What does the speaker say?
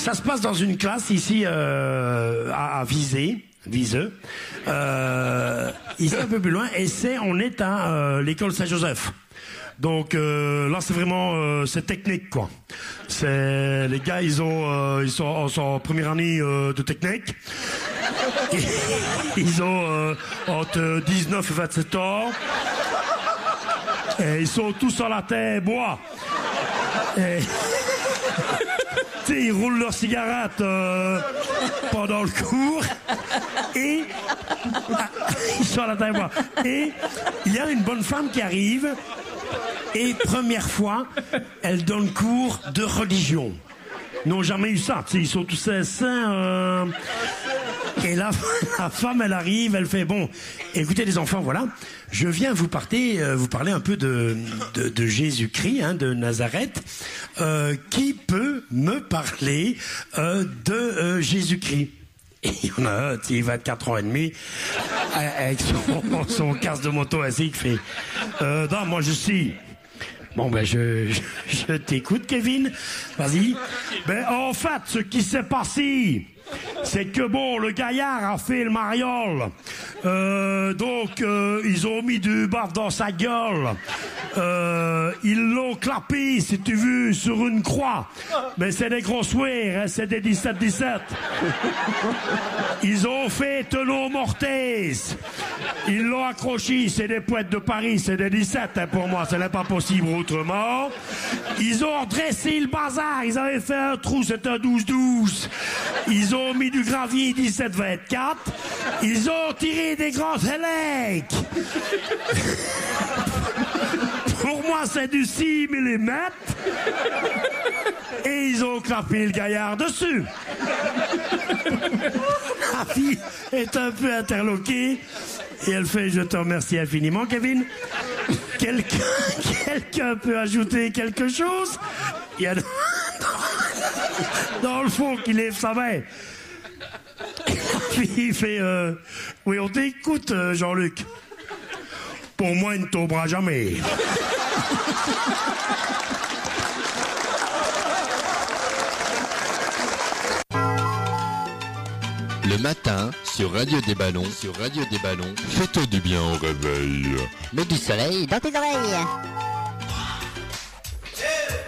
Ça se passe dans une classe ici à Viseu. Ici un peu plus loin, et on est à l'école Saint-Joseph. Donc là c'est vraiment c'est technique quoi. C'est les gars ils sont en première année de technique. Ils ont entre 19 et 27 ans. Et ils sont tous en latin bois. Et ils roulent leurs cigarettes pendant le cours. Et ils sont en latin bois. Et il y a une bonne femme qui arrive. Et première fois, elle donne cours de religion. Ils n'ont jamais eu ça. Ils sont tous saints. Et la femme, elle arrive, elle fait bon. Écoutez les enfants, voilà. Je viens vous parler un peu de Jésus-Christ, hein, de Nazareth. Qui peut me parler de Jésus-Christ? Et il y en a un, il va être 4 ans et demi, avec son casque de moto assis, qui fait non, moi je suis. Bon, ben, je t'écoute, Kevin. Vas-y. Ben, en fait, ce qui s'est passé, c'est que bon, le gaillard a fait le mariole. Donc, ils ont mis du baf dans sa gueule. Ils l'ont clapé, si tu veux, sur une croix. Mais c'est des gros swears, hein, c'est des 17-17. Ils ont fait tonneau mortais. Ils l'ont accroché, c'est des poètes de Paris, c'est des 17 hein, pour moi, ce n'est pas possible autrement. Ils ont redressé le bazar, ils avaient fait un trou, c'était un 12-12. Ils ont mis du gravier 17-24. Ils ont tiré des grands élects. Pour moi, c'est du 6 mm. Et ils ont clapé le gaillard dessus. La fille est un peu interloquée. Et elle fait, je te remercie infiniment, Kevin. Quelqu'un peut ajouter quelque chose? Il y a dans le fond qui lève sa main. Puis il fait, oui, on t'écoute, Jean-Luc. Pour moi, il ne tombera jamais. Le matin, sur Radio des Ballons, fais-toi du bien au réveil. Mets du soleil dans tes oreilles.